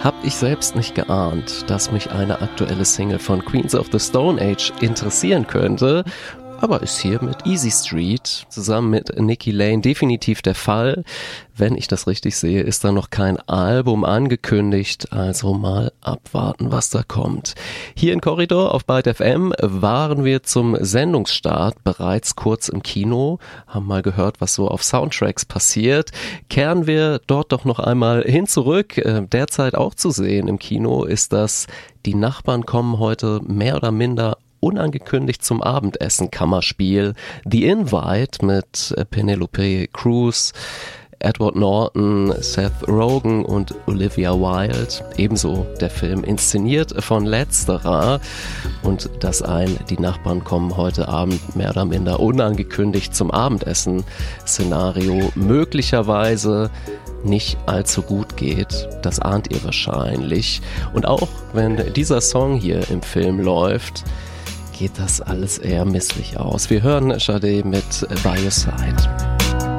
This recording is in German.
Hab ich selbst nicht geahnt, dass mich eine aktuelle Single von Queens of the Stone Age interessieren könnte. Aber ist hier mit Easy Street zusammen mit Nikki Lane definitiv der Fall. Wenn ich das richtig sehe, ist da noch kein Album angekündigt, also mal abwarten, was da kommt. Hier in Korridor auf Byte FM waren wir zum Sendungsstart bereits kurz im Kino, haben mal gehört, was so auf Soundtracks passiert. Kehren wir dort doch noch einmal hin zurück. Derzeit auch zu sehen im Kino ist das Die Nachbarn kommen heute mehr oder minder unangekündigt zum Abendessen Kammerspiel The Invite mit Penelope Cruz, Edward Norton, Seth Rogen und Olivia Wilde. Ebenso der Film inszeniert von letzterer. Und dass Die Nachbarn kommen heute Abend mehr oder minder unangekündigt zum Abendessen Szenario möglicherweise nicht allzu gut geht. Das ahnt ihr wahrscheinlich. Und auch wenn dieser Song hier im Film läuft, geht das alles eher misslich aus. Wir hören Sade mit By Your Side.